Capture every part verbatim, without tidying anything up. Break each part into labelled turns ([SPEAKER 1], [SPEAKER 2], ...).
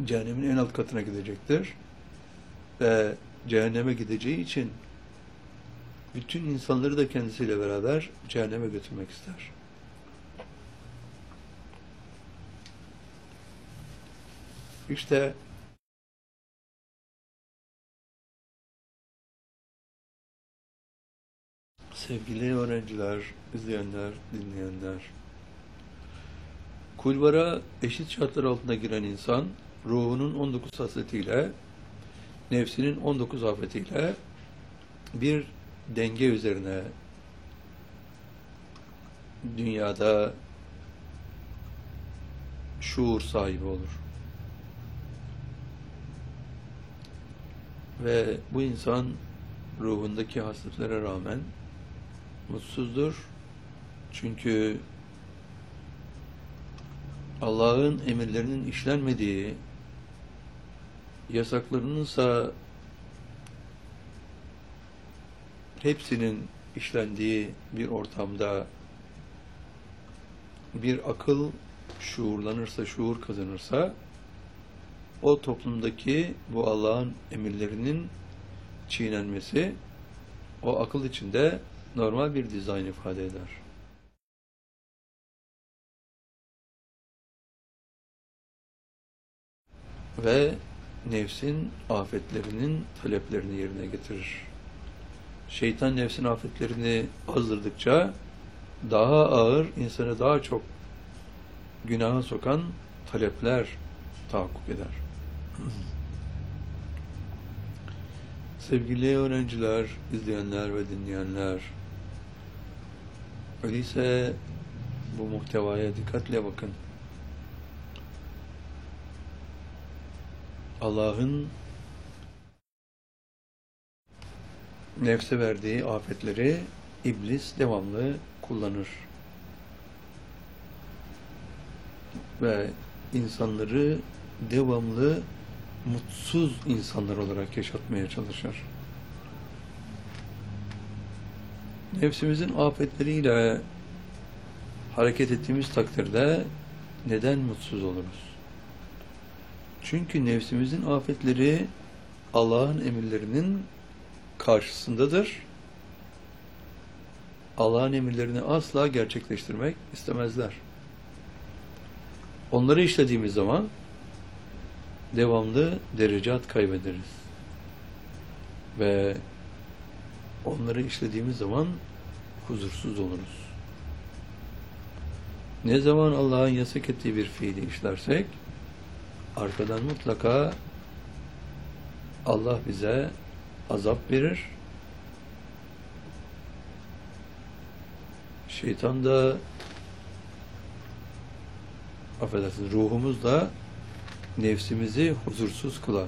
[SPEAKER 1] cehennemin en alt katına gidecektir. Ve cehenneme gideceği için bütün insanları da kendisiyle beraber cehenneme götürmek ister. İşte sevgili öğrenciler, izleyenler, dinleyenler, kulvara eşit şartlar altında giren insan, ruhunun on dokuz hasletiyle, nefsinin on dokuz afetiyle bir denge üzerine dünyada şuur sahibi olur. Ve bu insan ruhundaki hasletlere rağmen mutsuzdur. Çünkü Allah'ın emirlerinin işlenmediği, yasaklarınınsa hepsinin işlendiği bir ortamda bir akıl şuurlanırsa, şuur kazanırsa, o toplumdaki bu Allah'ın emirlerinin çiğnenmesi o akıl içinde normal bir dizayn ifade eder. Ve nefsin afetlerinin taleplerini yerine getirir. Şeytan nefsin afetlerini azdırdıkça daha ağır, insanı daha çok günaha sokan talepler tahakkuk eder. Sevgili öğrenciler, izleyenler ve dinleyenler, öyleyse bu muhtevaya dikkatle bakın. Allah'ın nefse verdiği afetleri iblis devamlı kullanır. Ve insanları devamlı mutsuz insanlar olarak yaşatmaya çalışır. Nefsimizin afetleriyle hareket ettiğimiz takdirde neden mutsuz oluruz? Çünkü nefsimizin afetleri Allah'ın emirlerinin karşısındadır. Allah'ın emirlerini asla gerçekleştirmek istemezler. Onları işlediğimiz zaman devamlı derecat kaybederiz. Ve onları işlediğimiz zaman huzursuz oluruz. Ne zaman Allah'ın yasak ettiği bir fiili işlersek, arkadan mutlaka Allah bize azap verir. Şeytan da, affedersiniz, ruhumuz da nefsimizi huzursuz kılar.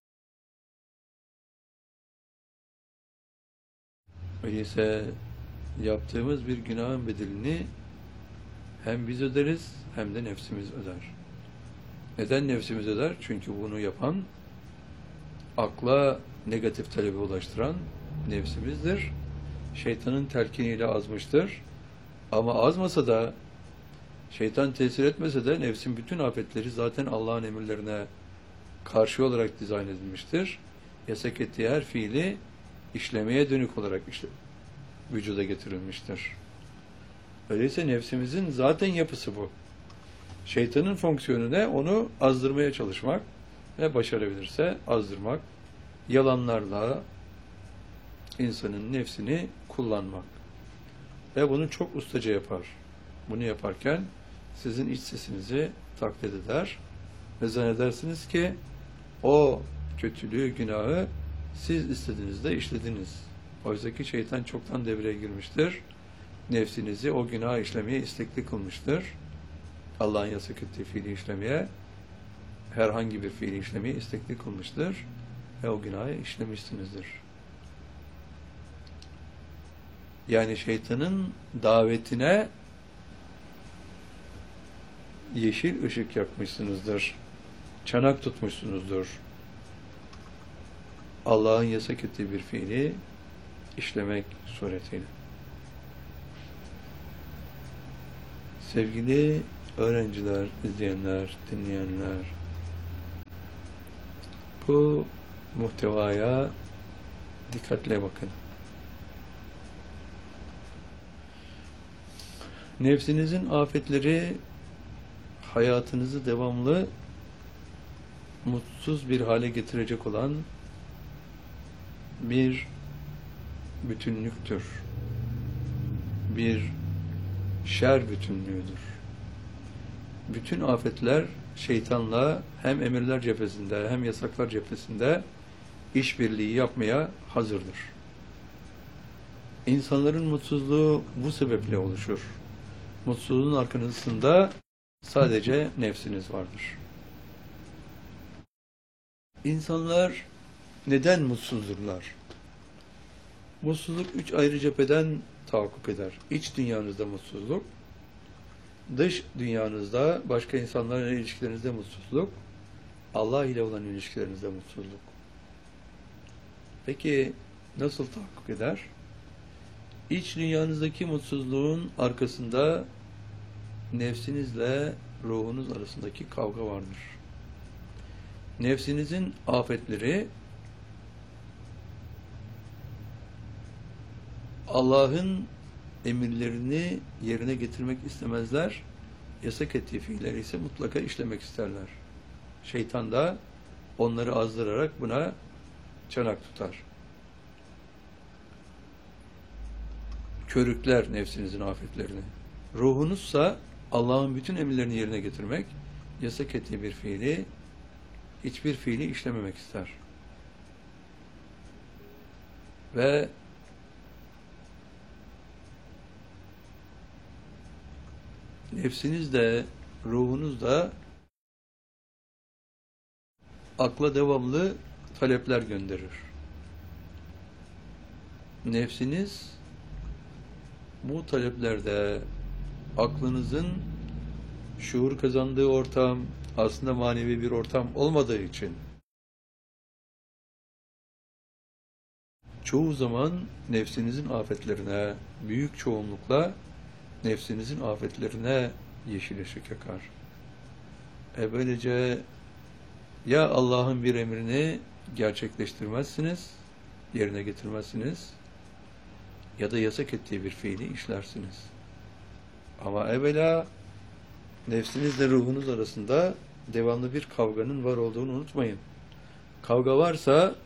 [SPEAKER 1] Öyleyse yaptığımız bir günahın bedelini hem biz öderiz hem de nefsimiz öder. Neden nefsimiz öder? Çünkü bunu yapan, akla negatif talebi ulaştıran nefsimizdir. Şeytanın telkiniyle azmıştır. Ama azmasa da, şeytan tesir etmese de nefsin bütün afetleri zaten Allah'ın emirlerine karşı olarak dizayn edilmiştir. Yasak ettiği her fiili işlemeye dönük olarak işte vücuda getirilmiştir. Öyleyse nefsimizin zaten yapısı bu. Şeytanın fonksiyonu ne? Onu azdırmaya çalışmak ve başarabilirse azdırmak, yalanlarla insanın nefsini kullanmak. Ve bunu çok ustaca yapar. Bunu yaparken sizin iç sesinizi taklit eder ve zannedersiniz ki o kötülüğü, günahı siz istediğinizde işlediniz. Oysa ki şeytan çoktan devreye girmiştir. Nefsinizi o günahı işlemeye istekli kılmıştır. Allah'ın yasak ettiği fiili işlemeye, herhangi bir fiili işlemeye istekli kılmıştır ve o günahı işlemişsinizdir. Yani şeytanın davetine yeşil ışık yakmışsınızdır. Çanak tutmuşsunuzdur. Allah'ın yasak ettiği bir fiili işlemek suretiyle. Sevgili öğrenciler, izleyenler, dinleyenler, Bu muhtevaya dikkatle bakın. Nefsinizin afetleri hayatınızı devamlı mutsuz bir hale getirecek olan bir bütünlüktür. Bir şer bütünlüğüdür. Bütün afetler şeytanla hem emirler cephesinde hem yasaklar cephesinde işbirliği yapmaya hazırdır. İnsanların mutsuzluğu bu sebeple oluşur. Mutsuzluğun arkasında sadece nefsiniz vardır. İnsanlar neden mutsuzdurlar? Mutsuzluk üç ayrı cepheden tahakkuk eder. İç dünyanızda mutsuzluk, dış dünyanızda, başka insanlarla ilişkilerinizde mutsuzluk, Allah ile olan ilişkilerinizde mutsuzluk. Peki nasıl tahakkuk eder? İç dünyanızdaki mutsuzluğun arkasında nefsinizle ruhunuz arasındaki kavga vardır. Nefsinizin afetleri Allah'ın emirlerini yerine getirmek istemezler. Yasak ettiği fiilleri ise mutlaka işlemek isterler. Şeytan da onları azdırarak buna çanak tutar. Körükler nefsinizin afetlerini. Ruhunuzsa Allah'ın bütün emirlerini yerine getirmek, yasak ettiği bir fiili, hiçbir fiili işlememek ister. Ve nefsiniz de, ruhunuz da akla devamlı talepler gönderir. Nefsiniz bu taleplerde aklınızın şuur kazandığı ortam aslında manevi bir ortam olmadığı için çoğu zaman nefsinizin afetlerine, büyük çoğunlukla nefsinizin afetlerine yeşil ışık yakar. E böylece ya Allah'ın bir emrini gerçekleştirmezsiniz, yerine getirmezsiniz ya da yasak ettiği bir fiili işlersiniz. Ama evvela nefsinizle ruhunuz arasında devamlı bir kavganın var olduğunu unutmayın. Kavga varsa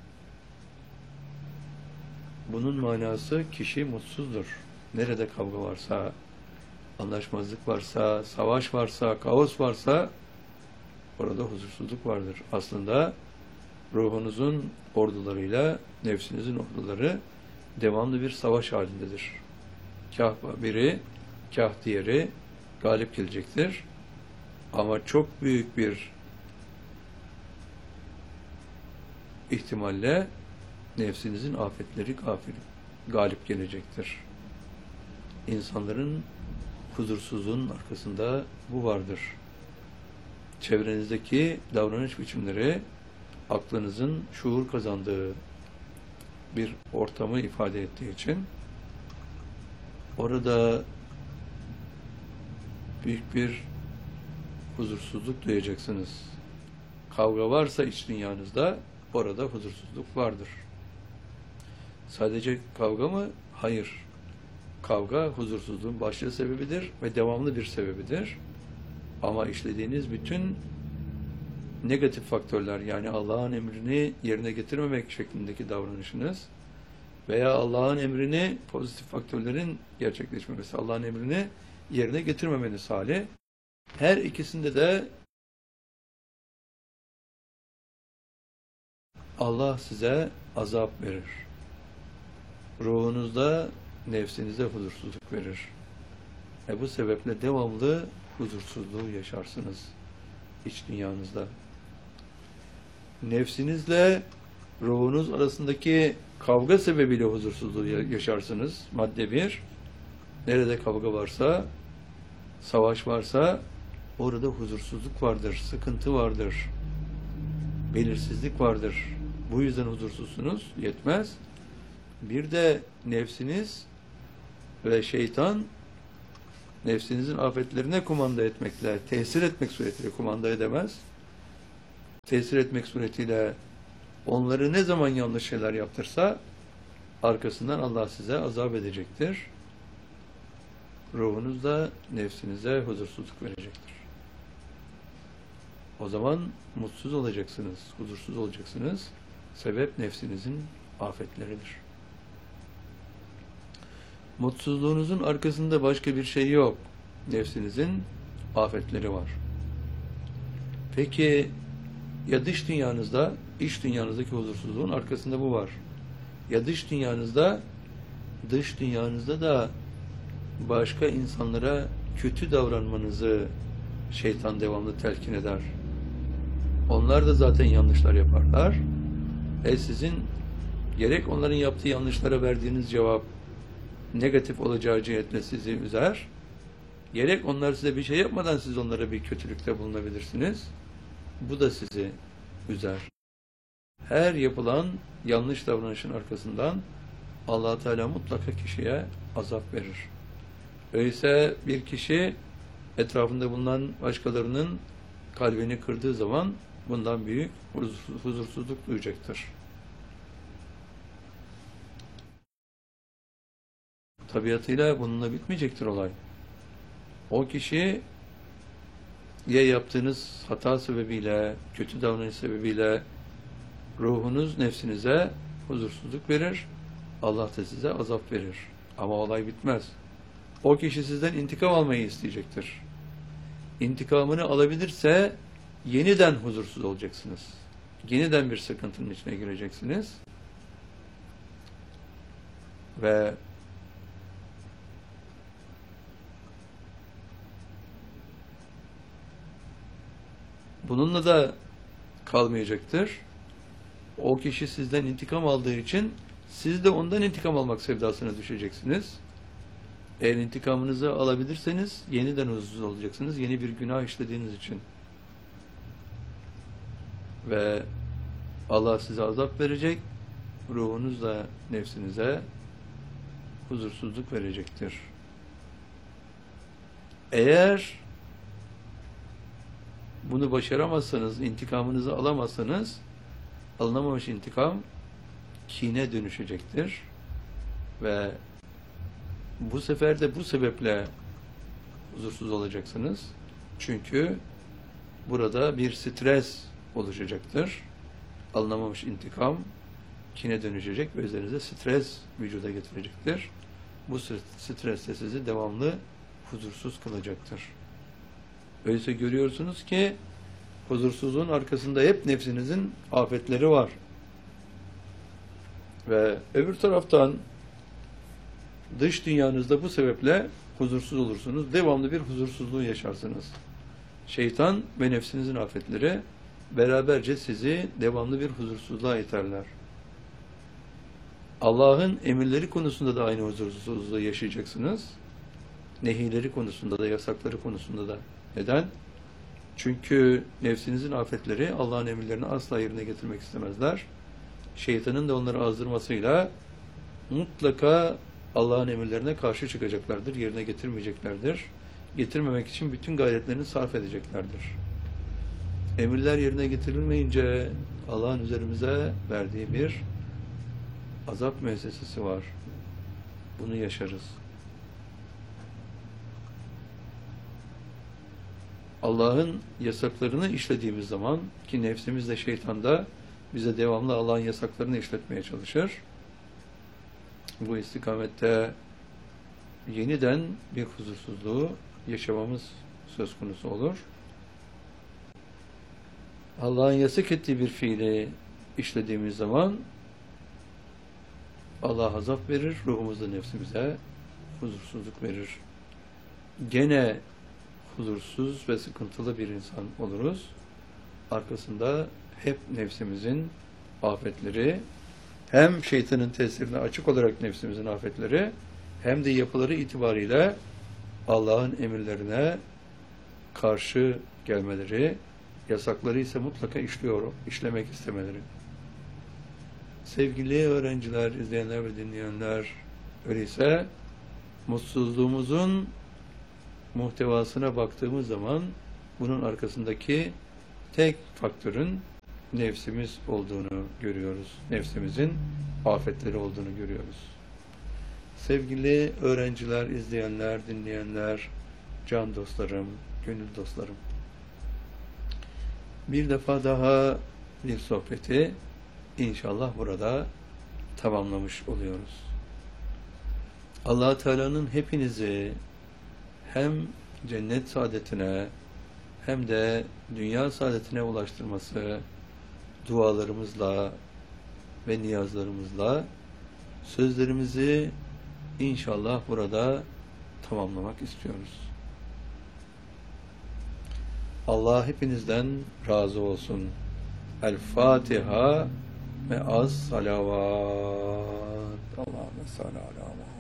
[SPEAKER 1] bunun manası kişi mutsuzdur. Nerede kavga varsa, anlaşmazlık varsa, savaş varsa, kaos varsa orada huzursuzluk vardır. Aslında ruhunuzun ordularıyla nefsinizin orduları devamlı bir savaş halindedir. Kah biri, kah diğeri galip gelecektir. Ama çok büyük bir ihtimalle nefsinizin afetleri gafil, galip gelecektir. İnsanların huzursuzluğunun arkasında bu vardır. Çevrenizdeki davranış biçimleri aklınızın şuur kazandığı bir ortamı ifade ettiği için orada büyük bir huzursuzluk duyacaksınız. Kavga varsa iç dünyanızda orada huzursuzluk vardır. Sadece kavga mı? Hayır. Kavga huzursuzluğun başlıca sebebidir ve devamlı bir sebebidir. Ama işlediğiniz bütün negatif faktörler, yani Allah'ın emrini yerine getirmemek şeklindeki davranışınız veya Allah'ın emrini, pozitif faktörlerin gerçekleşmemesi, Allah'ın emrini yerine getirmemeniz hali, her ikisinde de Allah size azap verir. Ruhunuzda, nefsinize huzursuzluk verir. E bu sebeple devamlı huzursuzluğu yaşarsınız iç dünyanızda. Nefsinizle ruhunuz arasındaki kavga sebebiyle huzursuzluğu yaşarsınız. Madde bir, nerede kavga varsa, savaş varsa orada huzursuzluk vardır, sıkıntı vardır, belirsizlik vardır. Bu yüzden huzursuzsunuz, yetmez. Bir de nefsiniz ve şeytan nefsinizin afetlerine kumanda etmekle, tesir etmek suretiyle kumanda edemez. tesir etmek suretiyle onları ne zaman yanlış şeyler yaptırsa arkasından Allah size azap edecektir. Ruhunuz da nefsinize huzursuzluk verecektir. O zaman mutsuz olacaksınız, huzursuz olacaksınız. Sebep nefsinizin afetleridir. Mutsuzluğunuzun arkasında başka bir şey yok. Nefsinizin afetleri var. Peki ya dış dünyanızda, iç dünyanızdaki huzursuzluğun arkasında bu var. Ya dış dünyanızda, dış dünyanızda da başka insanlara kötü davranmanızı şeytan devamlı telkin eder. Onlar da zaten yanlışlar yaparlar. E sizin gerek onların yaptığı yanlışlara verdiğiniz cevap negatif olacağı cihetle sizi üzer, gerek onlar size bir şey yapmadan siz onlara bir kötülükte bulunabilirsiniz. Bu da sizi üzer. Her yapılan yanlış davranışın arkasından Allah Teala mutlaka kişiye azap verir. Öyleyse bir kişi etrafında bulunan başkalarının kalbini kırdığı zaman bundan büyük huzursuzluk duyacaktır. Tabiatıyla bununla bitmeyecektir olay. O kişi ya yaptığınız hata sebebiyle, kötü davranış sebebiyle ruhunuz nefsinize huzursuzluk verir, Allah da size azap verir. Ama olay bitmez. O kişi sizden intikam almayı isteyecektir. İntikamını alabilirse yeniden huzursuz olacaksınız. Yeniden bir sıkıntının içine gireceksiniz. Ve bununla da kalmayacaktır. O kişi sizden intikam aldığı için siz de ondan intikam almak sevdasına düşeceksiniz. Eğer intikamınızı alabilirseniz yeniden huzursuz olacaksınız. Yeni bir günah işlediğiniz için. Ve Allah size azap verecek. Ruhunuz da nefsinize huzursuzluk verecektir. Eğer bunu başaramazsanız, intikamınızı alamazsanız, alınamamış intikam kine dönüşecektir. Ve bu sefer de bu sebeple huzursuz olacaksınız. Çünkü burada bir stres oluşacaktır. Alınamamış intikam kine dönüşecek ve üzerinize stres vücuda getirecektir. Bu stres de sizi devamlı huzursuz kılacaktır. Öyleyse görüyorsunuz ki huzursuzluğun arkasında hep nefsinizin afetleri var. Ve öbür taraftan dış dünyanızda bu sebeple huzursuz olursunuz. Devamlı bir huzursuzluğu yaşarsınız. Şeytan ve nefsinizin afetleri beraberce sizi devamlı bir huzursuzluğa iterler. Allah'ın emirleri konusunda da aynı huzursuzluğu yaşayacaksınız. Nehileri konusunda da, yasakları konusunda da. Neden? Çünkü nefsinizin afetleri Allah'ın emirlerini asla yerine getirmek istemezler. Şeytanın da onları azdırmasıyla mutlaka Allah'ın emirlerine karşı çıkacaklardır, yerine getirmeyeceklerdir. Getirmemek için bütün gayretlerini sarf edeceklerdir. Emirler yerine getirilmeyince Allah'ın üzerimize verdiği bir azap müessesesi var. Bunu yaşarız. Allah'ın yasaklarını işlediğimiz zaman ki nefsimiz de şeytan da bize devamlı Allah'ın yasaklarını işletmeye çalışır. Bu istikamette yeniden bir huzursuzluğu yaşamamız söz konusu olur. Allah'ın yasak ettiği bir fiili işlediğimiz zaman Allah azap verir, ruhumuzda nefsimize huzursuzluk verir. Gene huzursuz ve sıkıntılı bir insan oluruz. Arkasında hep nefsimizin afetleri, hem şeytanın tesirine açık olarak nefsimizin afetleri, hem de yapıları itibariyle Allah'ın emirlerine karşı gelmeleri, yasakları ise mutlaka işliyor, işlemek istemeleri. Sevgili öğrenciler, izleyenler ve dinleyenler, öyleyse mutsuzluğumuzun muhtevasına baktığımız zaman bunun arkasındaki tek faktörün nefsimiz olduğunu görüyoruz. Nefsimizin afetleri olduğunu görüyoruz. Sevgili öğrenciler, izleyenler, dinleyenler, can dostlarım, gönül dostlarım. Bir defa daha bir sohbeti inşallah burada tamamlamış oluyoruz. Allah Teala'nın hepinizi hem cennet saadetine hem de dünya saadetine ulaştırması dualarımızla ve niyazlarımızla sözlerimizi inşallah burada tamamlamak istiyoruz. Allah hepinizden razı olsun. El Fatiha ve az salavat. Allahümme salli ala Muhammed.